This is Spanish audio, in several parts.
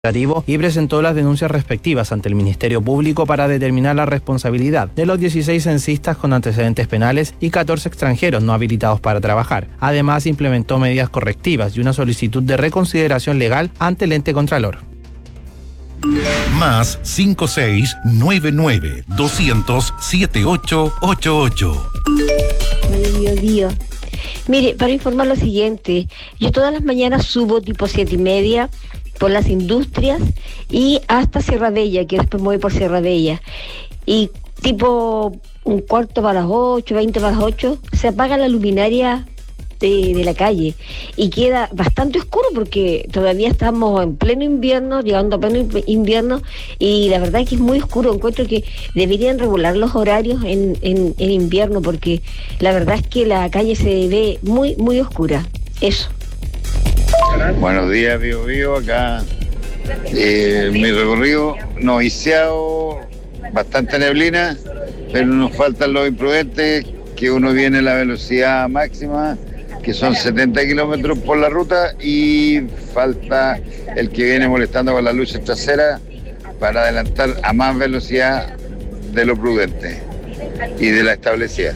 y presentó las denuncias respectivas ante el Ministerio Público para determinar la responsabilidad de los 16 censistas con antecedentes penales y 14 extranjeros no habilitados para trabajar. Además, implementó medidas correctivas y una solicitud de reconsideración legal ante el ente contralor. Más 5699-200-7888. Dios. Mire, para informar lo siguiente, yo todas las mañanas subo tipo 7:30 por las Industrias y hasta Sierra Bella, que después me voy por Sierra Bella. Y tipo 7:45, 20 para las 8, se apaga la luminaria de la calle y queda bastante oscuro porque todavía estamos en pleno invierno, llegando a pleno invierno, y la verdad es que es muy oscuro. Encuentro que deberían regular los horarios en invierno, porque la verdad es que la calle se ve muy, muy oscura. Eso. Buenos días, Bio, acá mi recorrido noviciado, bastante neblina, pero nos faltan los imprudentes, que uno viene a la velocidad máxima, que son 70 kilómetros por la ruta, y falta el que viene molestando con las luces traseras para adelantar a más velocidad de lo prudente y de la establecida.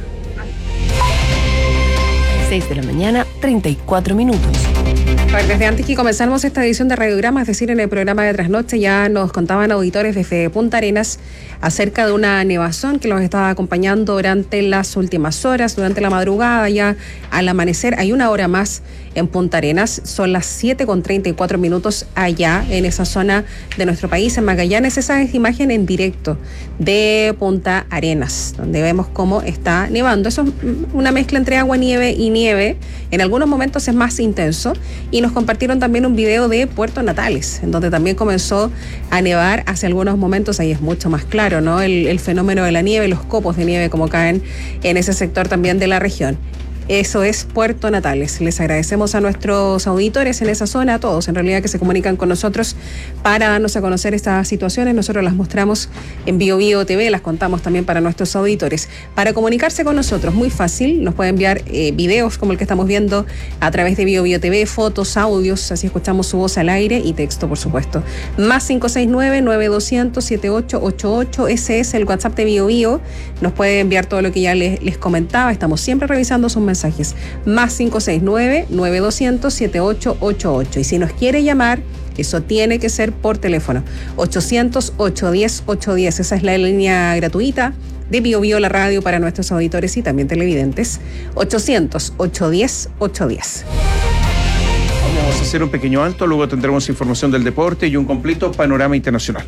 6 de la mañana, 34 minutos. A ver, desde antes que comenzáramos esta edición de Radiograma, es decir, en el programa de Trasnoche, ya nos contaban auditores desde Punta Arenas acerca de una nevazón que los estaba acompañando durante las últimas horas, durante la madrugada, ya al amanecer. Hay una hora más en Punta Arenas, son las 7:34 allá en esa zona de nuestro país, en Magallanes. Esa es imagen en directo de Punta Arenas, donde vemos cómo está nevando. Eso es una mezcla entre agua, nieve y nieve. En algunos momentos es más intenso. Y nos compartieron también un video de Puerto Natales, en donde también comenzó a nevar hace algunos momentos. Ahí es mucho más claro, ¿no? El fenómeno de la nieve, los copos de nieve como caen en ese sector también de la región. Eso es Puerto Natales. Les agradecemos a nuestros auditores en esa zona, a todos en realidad, que se comunican con nosotros para darnos a conocer estas situaciones. Nosotros las mostramos en BioBio TV, las contamos también para nuestros auditores. Para comunicarse con nosotros, muy fácil, nos puede enviar videos como el que estamos viendo a través de BioBio TV, fotos, audios, así escuchamos su voz al aire, y texto, por supuesto. Más 569-9200-7888, ese es el WhatsApp de BioBio. Nos puede enviar todo lo que ya les comentaba, estamos siempre revisando sus mensajes. Más 569-9200-7888. Y si nos quiere llamar, eso tiene que ser por teléfono. 800-810-810. Esa es la línea gratuita de BioBio, la radio, para nuestros auditores y también televidentes. 800-810-810. Vamos a hacer un pequeño alto, luego tendremos información del deporte y un completo panorama internacional.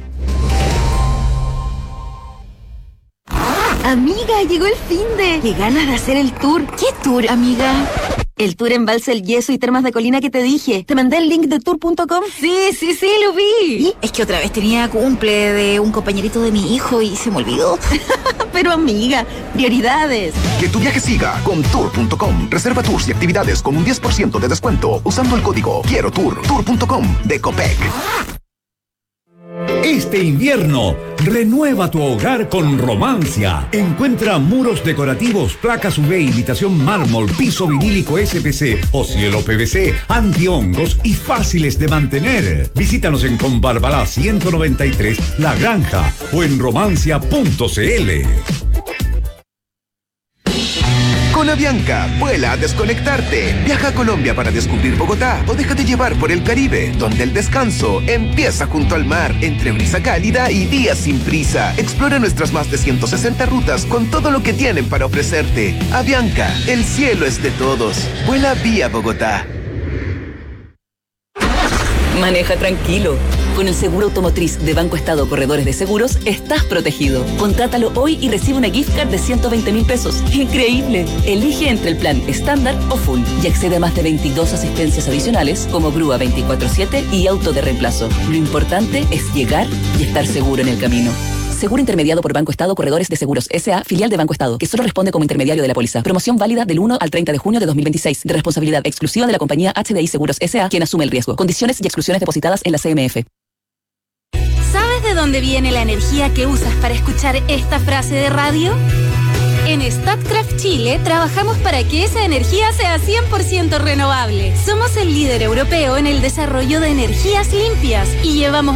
Amiga, llegó el finde. Qué ganas de hacer el tour. ¿Qué tour, amiga? El tour Embalse El Yeso y Termas de Colina que te dije. ¿Te mandé el link de tour.com? Sí, lo vi. ¿Y? Es que otra vez tenía cumple de un compañerito de mi hijo y se me olvidó. Pero amiga, prioridades. Que tu viaje siga con tour.com. Reserva tours y actividades con un 10% de descuento usando el código Quiero Tour. Tour.com de Copec. Este invierno, renueva tu hogar con Romancia. Encuentra muros decorativos, placas UV, imitación mármol, piso vinílico SPC o cielo PVC, antihongos y fáciles de mantener. Visítanos en Combarbalá 193, La Granja, o en romancia.cl. Con Avianca, vuela a desconectarte. Viaja a Colombia para descubrir Bogotá o déjate llevar por el Caribe, donde el descanso empieza junto al mar, entre brisa cálida y días sin prisa. Explora nuestras más de 160 rutas con todo lo que tienen para ofrecerte. Avianca, el cielo es de todos. Vuela vía Bogotá. Maneja tranquilo. Con el seguro automotriz de Banco Estado Corredores de Seguros, estás protegido. Contrátalo hoy y recibe una gift card de 120.000 pesos. ¡Increíble! Elige entre el plan estándar o full y accede a más de 22 asistencias adicionales, como grúa 24/7 y auto de reemplazo. Lo importante es llegar y estar seguro en el camino. Seguro intermediado por Banco Estado Corredores de Seguros S.A., filial de Banco Estado, que solo responde como intermediario de la póliza. Promoción válida del 1 al 30 de junio de 2026, de responsabilidad exclusiva de la compañía HDI Seguros S.A., quien asume el riesgo. Condiciones y exclusiones depositadas en la CMF. ¿Sabes de dónde viene la energía que usas para escuchar esta frase de radio? En Statkraft Chile trabajamos para que esa energía sea 100% renovable. Somos el líder europeo en el desarrollo de energías limpias y llevamos